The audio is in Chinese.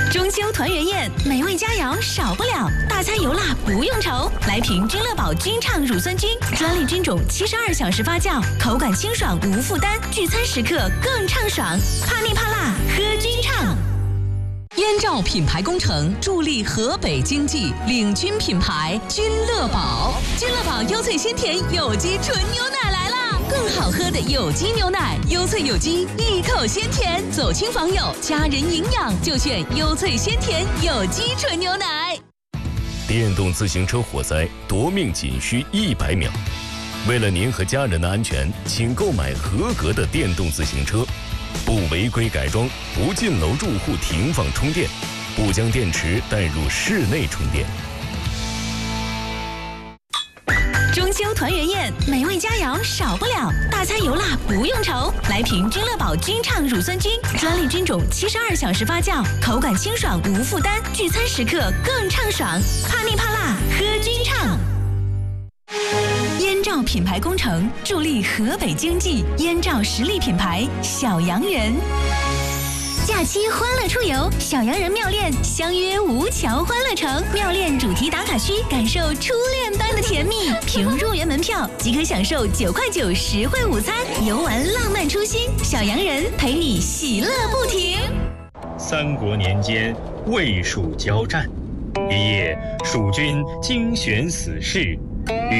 中秋团圆宴，美味佳肴少不了，大餐油辣不用愁。来瓶君乐宝君畅乳酸菌，专利菌种72小时发酵，口感清爽无负担，聚餐时刻更畅爽。怕腻怕辣，喝君畅。燕赵品牌工程助力河北经济，领军品牌君乐宝。君乐宝优萃鲜甜有机纯牛奶来啦！更好喝的有机牛奶，优萃有机，一口鲜甜。走亲访友，家人营养就选优萃鲜甜有机纯牛奶。 电动自行车火灾夺命仅需100秒。为了您和家人的安全，请购买合格的电动自行车，不违规改装，不进楼住户停放充电，不将电池带入室内充电。 中秋团圆宴，美味佳肴少不了，大餐油辣不用愁。来瓶君乐宝君畅乳酸菌，专利菌种72小时发酵，口感清爽无负担，聚餐时刻更畅爽。怕腻怕辣，喝君畅。燕赵品牌工程助力河北经济，燕赵实力品牌小洋人。假期欢乐出游，小洋人妙恋相约吴桥欢乐城，妙恋主题打卡区，感受初恋般的甜蜜。凭入园门票即可享受9块9实惠午餐，游玩浪漫初心，小洋人陪你喜乐不停。 三国年间，魏蜀交战，一夜蜀军精选死士。